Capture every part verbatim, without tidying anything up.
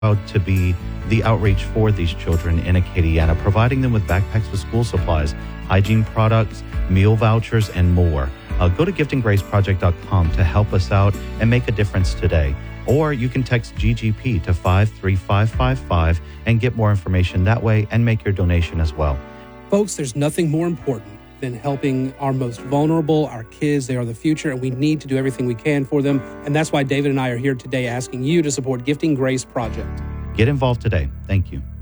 proud to be the outreach for these children in Acadiana, providing them with backpacks with school supplies, hygiene products, meal vouchers, and more. Uh, go to gifting grace project dot com to help us out and make a difference today. Or you can text G G P to five three five five five and get more information that way and make your donation as well. Folks, there's nothing more important than helping our most vulnerable, our kids. They are the future, and we need to do everything we can for them. And that's why David and I are here today asking you to support Gifting Grace Project. Get involved today. Thank you.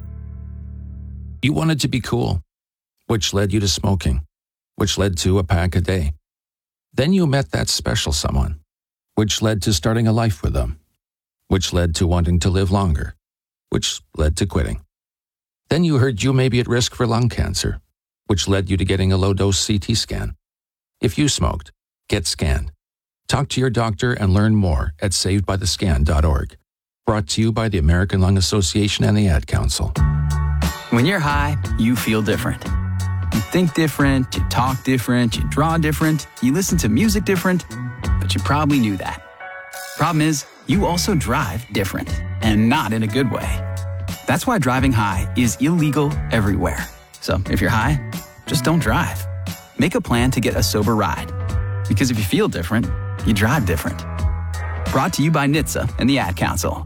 You wanted to be cool, which led you to smoking, which led to a pack a day. Then you met that special someone, which led to starting a life with them, which led to wanting to live longer, which led to quitting. Then you heard you may be at risk for lung cancer, which led you to getting a low-dose C T scan. If you smoked, get scanned. Talk to your doctor and learn more at saved by the scan dot org. Brought to you by the American Lung Association and the Ad Council. When you're high, you feel different. You think different, you talk different, you draw different, you listen to music different, but you probably knew that. Problem is, you also drive different, and not in a good way. That's why driving high is illegal everywhere. So if you're high, just don't drive. Make a plan to get a sober ride. Because if you feel different, you drive different. Brought to you by N H T S A and the Ad Council.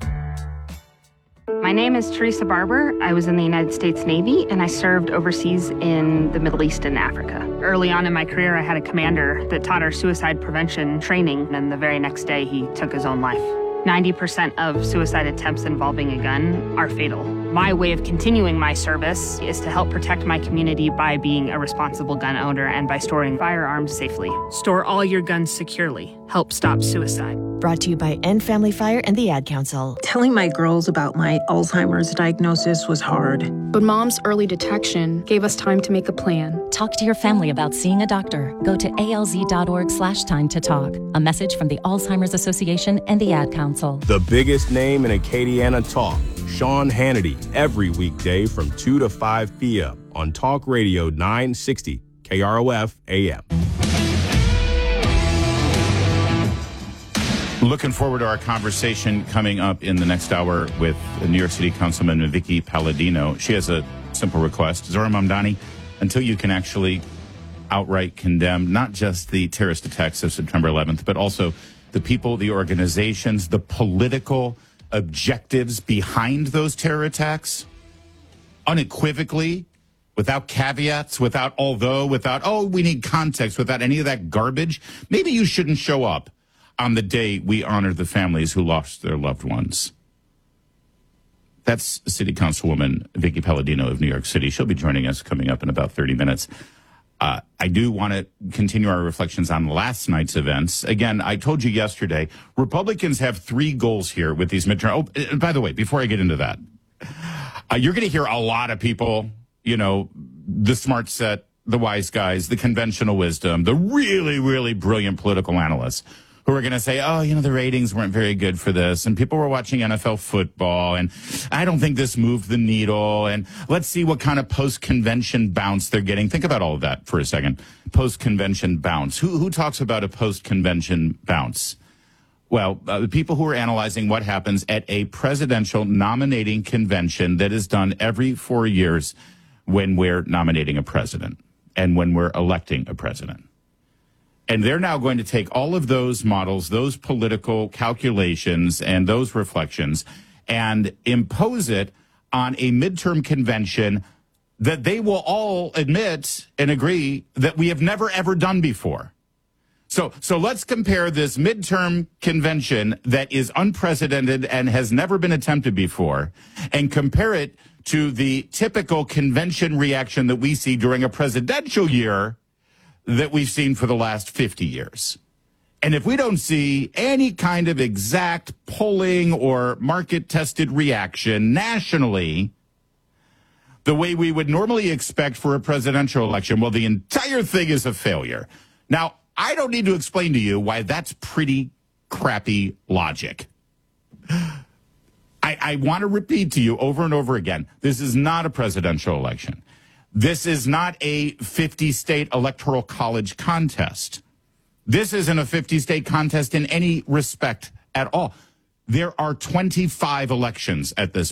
My name is Teresa Barber. I was in the United States Navy, and I served overseas in the Middle East and Africa. Early on in my career, I had a commander that taught our suicide prevention training, and the very next day, he took his own life. ninety percent of suicide attempts involving a gun are fatal. My way of continuing my service is to help protect my community by being a responsible gun owner and by storing firearms safely. Store all your guns securely. Help stop suicide. Brought to you by End Family Fire and the Ad Council. Telling my girls about my Alzheimer's diagnosis was hard. But Mom's early detection gave us time to make a plan. Talk to your family about seeing a doctor. Go to A L Z dot org slash time to talk. A message from the Alzheimer's Association and the Ad Council. The biggest name in Acadiana talk, Sean Hannity, every weekday from two to five p.m. on Talk Radio nine sixty K R O F A M. Looking forward to our conversation coming up in the next hour with New York City Councilman Vicky Palladino. She has a simple request. Zohran Mamdani, until you can actually outright condemn not just the terrorist attacks of September eleventh, but also the people, the organizations, the political objectives behind those terror attacks, unequivocally, without caveats, without although, without, oh, we need context, without any of that garbage, maybe you shouldn't show up on the day we honor the families who lost their loved ones. That's City Councilwoman Vicky Palladino of New York City. She'll be joining us coming up in about thirty minutes. Uh, I do want to continue our reflections on last night's events. Again, I told you yesterday, Republicans have three goals here with these midterm. Oh, and by the way, before I get into that, uh, you're going to hear a lot of people, you know, the smart set, the wise guys, the conventional wisdom, the really, really brilliant political analysts who are going to say, oh, you know, the ratings weren't very good for this, and people were watching N F L football, and I don't think this moved the needle, and let's see what kind of post-convention bounce they're getting. Think about all of that for a second. Post-convention bounce. Who, who talks about a post-convention bounce? Well, uh, the people who are analyzing what happens at a presidential nominating convention that is done every four years when we're nominating a president and when we're electing a president. And they're now going to take all of those models, those political calculations, and those reflections and impose it on a midterm convention that they will all admit and agree that we have never, ever done before. So, so let's compare this midterm convention that is unprecedented and has never been attempted before and compare it to the typical convention reaction that we see during a presidential year that we've seen for the last fifty years. And if we don't see any kind of exact polling or market-tested reaction nationally, the way we would normally expect for a presidential election, well, the entire thing is a failure. Now, I don't need to explain to you why that's pretty crappy logic. I, I want to repeat to you over and over again, this is not a presidential election. This is not a fifty-state electoral college contest. This isn't a fifty-state contest in any respect at all. There are twenty-five elections at this